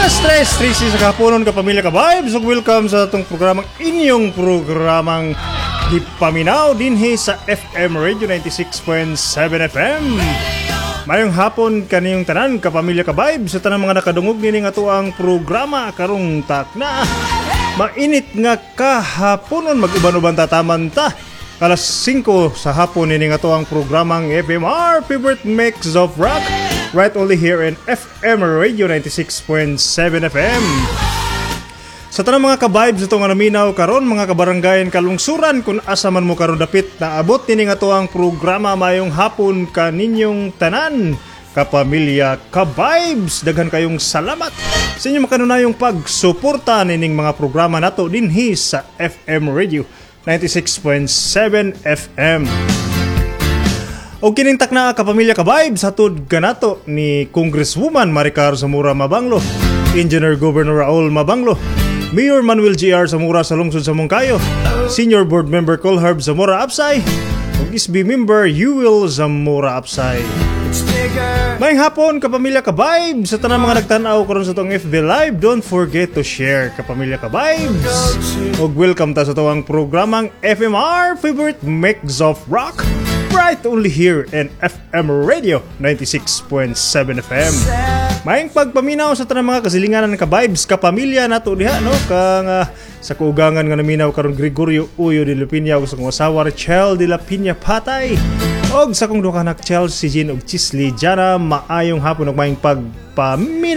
Stress, Tracy sa kapunon kapamilya ka vibes. Welcome sa itong inyong programang Hipaminaw dinhi sa FM Radio 96.7 FM. Mayong hapon kaniyong tanan kapamilya ka vibes sa tanang mga nakadungog nini nga tuang programa karong takna. Mainit nga kahaponon mag-uban-uban tataman ta. Alas 5 sa hapon nini nga tuang programang FMR Favorite Mix of Rock. Right only here in FM Radio 96.7 FM. Sa tanang mga ka-vibes ito nga naminaw karon mga kabaranggayan kalungsuran kung asa man mo karon dapit na abot nini nga tuang programa mayong hapon kaninyong tanan kapamilya ka-vibes. Daghan kayong salamat sa inyong makanunayong pagsuporta nining mga programa nato dinhi sa FM Radio 96.7 FM. O kinintak na kapamilya ka-vibes hatod kanato ni Congresswoman Maricar Zamora Mabanglo, Engineer Governor Raul Mabanglo, Mayor Manuel G.R. Zamora sa lungsod sa Mungkayo, Senior Board Member Colharb Zamora Apsay, ug SB Member Yuwil Zamora Apsay. Mayang hapon kapamilya ka-vibes sa tanang mga nagtanaw karon sa tong FB Live. Don't forget to share kapamilya ka-vibes. Ug welcome ta sa tawang programang FMR Favorite Mix of Rock. Right only here in FM Radio 96.7 FM. Mayang pagpaminaw sa tanang mga kasilinganan ka vibes kapamilya nato diha no kang sa kuugangan nga naminaw karon Gregorio Uyo de la Piña ug sa kong asawa Rachel de la Piña Patay og sa kong duha ka anak Chelsea Jean ug Chisley Jana. Maayong hapon ug mayang pagpaminaw